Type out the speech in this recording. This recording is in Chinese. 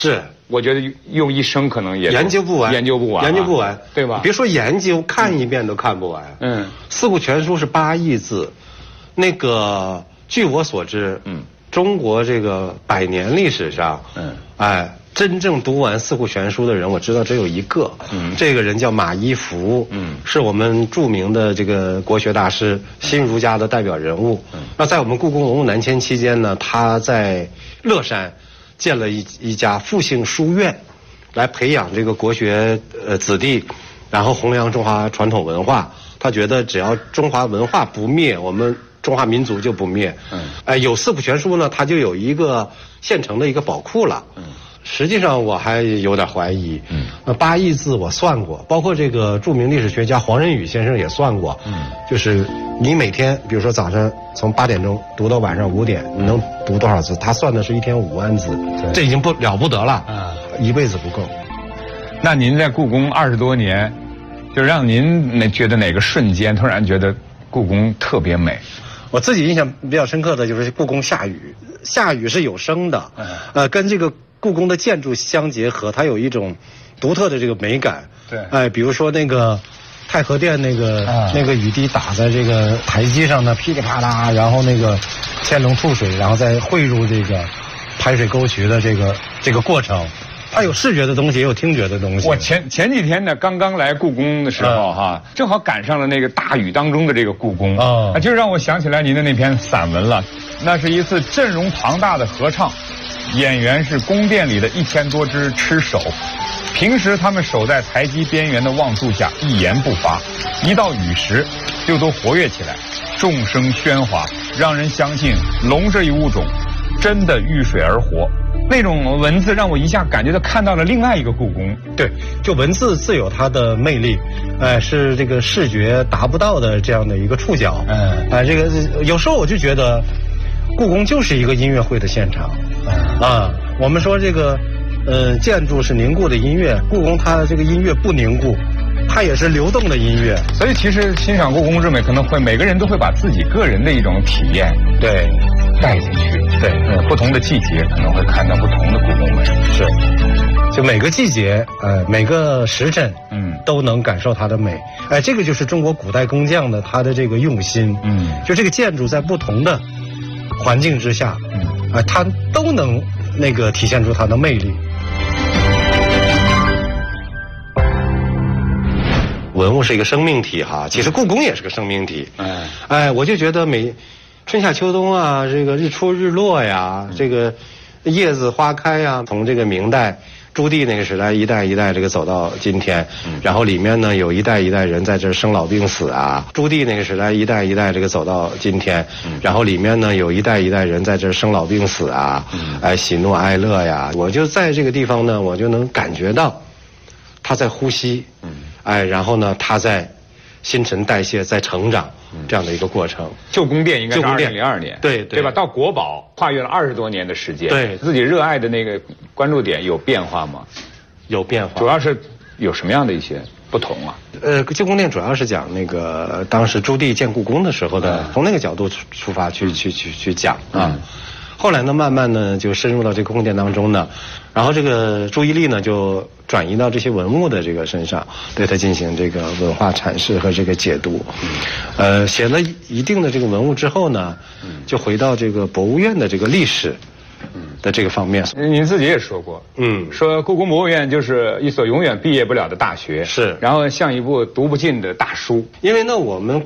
是。 我觉得用一生可能也研究不完， 研究不完，对吧？ 别说研究，看一遍都看不完。《四库全书》是8亿字，那个据我所知，中国这个100年历史上，真正读完《四库全书》的人，我知道只有一个，这个人叫马一孚，是我们著名的这个国学大师，新儒家的代表人物。那在我们故宫文物南迁期间呢，他在乐山建了一家复兴书院，来培养这个国学子弟，然后弘扬中华传统文化。他觉得只要中华文化不灭，我们中华民族就不灭。有《四库全书》呢，它就有一个现成的一个宝库了。实际上我还有点怀疑。8亿字我算过，包括这个著名历史学家黄仁宇先生也算过。就是你每天，比如说早上从8点钟读到晚上5点，你能读多少字？他算的是1天5万字，这已经了不得了。一辈子不够。 那您在故宫20多年，就让您觉得哪个瞬间突然觉得故宫特别美？ 我自己印象比较深刻的就是故宫下雨，下雨是有声的，跟这个故宫的建筑相结合，它有一种独特的这个美感。对，比如说那个太和殿那个雨滴打在这个台基上呢，噼里啪啦，然后那个嵌龙吐水，然后再汇入这个排水沟渠的这个过程。它有视觉的东西，也有听觉的东西。 我前几天呢，刚刚来故宫的时候哈，正好赶上了那个大雨当中的这个故宫，就让我想起来您的那篇散文了。那是一次阵容庞大的合唱，演员是宫殿里的1000多只螭首，平时他们守在台基边缘的望柱下，一言不发，一到雨时就都活跃起来，众声喧哗，让人相信龙这一物种真的遇水而活。那种文字让我一下感觉到看到了另外一个故宫。 对，就文字自有它的魅力，是这个视觉达不到的这样的一个触角。这个有时候我就觉得，故宫就是一个音乐会的现场。我们说这个，建筑是凝固的音乐，故宫它这个音乐不凝固，它也是流动的音乐。 所以其实欣赏故宫之美，可能会每个人都会把自己个人的一种体验带进去。对，不同的季节可能会看到不同的故宫美。 是，就每个季节，每个时辰，都能感受它的美。这个就是中国古代工匠的他的这个用心。就这个建筑在不同的环境之下，它都能那个体现出它的魅力。文物是一个生命体哈，其实故宫也是个生命体。我就觉得春夏秋冬啊，这个日出日落呀，这个叶子花开呀，从这个明代朱棣那个时代一代一代这个走到今天，然后里面呢有一代一代人在这生老病死啊。朱棣那个时代一代一代这个走到今天，然后里面呢有一代一代人在这生老病死啊，喜怒哀乐呀。我就在这个地方呢，我就能感觉到他在呼吸，然后呢他在新陈代谢，在成长。这样的一个过程。 旧宫殿应该是2002年，对吧？到国宝跨越了20多年的时间， 对自己热爱的那个关注点有变化吗？ 有变化， 主要是有什么样的一些不同啊？ 旧宫殿主要是讲那个当时朱棣建故宫的时候的，从那个角度出发去讲啊。后来呢，慢慢呢就深入到这个宫殿当中呢，然后这个注意力呢就转移到这些文物的这个身上，对它进行这个文化阐释和这个解读。写了一定的这个文物之后呢，就回到这个博物院的这个历史的这个方面。 您自己也说过，说故宫博物院就是一所永远毕业不了的大学， 是， 然后像一部读不尽的大书。 因为呢，我们